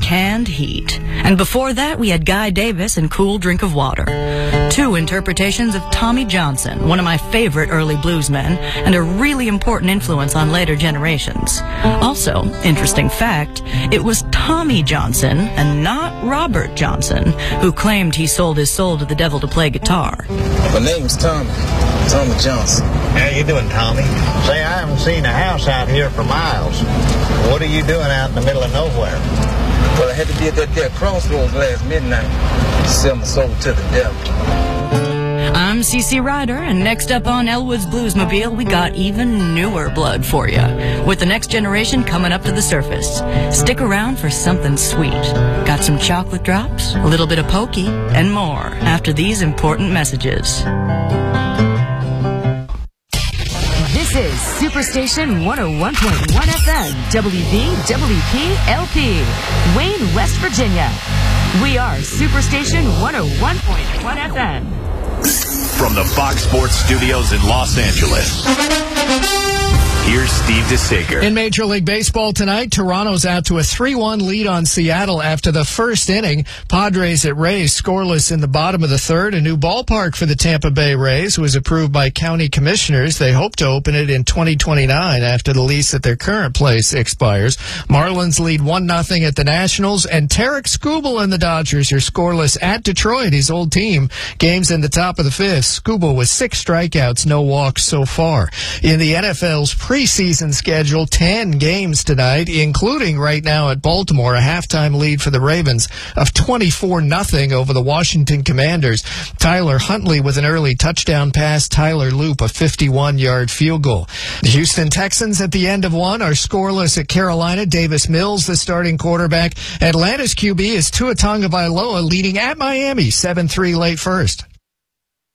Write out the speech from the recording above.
Canned Heat. And before that, we had Guy Davis and Cool Drink of Water. Two interpretations of Tommy Johnson, one of my favorite early bluesmen, and a really important influence on later generations. Also, interesting fact, it was Tommy Johnson, and not Robert Johnson, who claimed he sold his soul to the devil to play guitar. My name's Tommy Johnson. How you doing, Tommy? Say, I haven't seen a house out here for miles. What are you doing out in the middle of nowhere? Well, I had to be at that there crossroads last midnight to sell my soul to the devil. I'm CC Ryder, and next up on Elwood's Bluesmobile, we got even newer blood for you, with the next generation coming up to the surface. Stick around for something sweet. Got some chocolate drops, a little bit of pokey, and more after these important messages. This is Superstation 101.1 FM, WVWP-LP, Wayne, West Virginia. We are Superstation 101.1 FM. From the Fox Sports Studios in Los Angeles, here's Steve DeSager. In Major League Baseball tonight, Toronto's out to a 3-1 lead on Seattle after the first inning. Padres at Rays scoreless in the bottom of the third. A new ballpark for the Tampa Bay Rays was approved by county commissioners. They hope to open it in 2029 after the lease at their current place expires. Marlins lead 1-0 at the Nationals, and Tarek Skubal and the Dodgers are scoreless at Detroit, his old team. Games in the top of the fifth. Skubal with 6 strikeouts, no walks so far. In the NFL's preseason schedule, 10 games tonight, including right now at Baltimore, a halftime lead for the Ravens of 24-0 over the Washington Commanders. Tyler Huntley with an early touchdown pass, Tyler Loop a 51-yard field goal. The Houston Texans at the end of one are scoreless at Carolina. Davis Mills, the starting quarterback. Atlanta's QB is Tua Tagovailoa leading at Miami, 7-3 late first.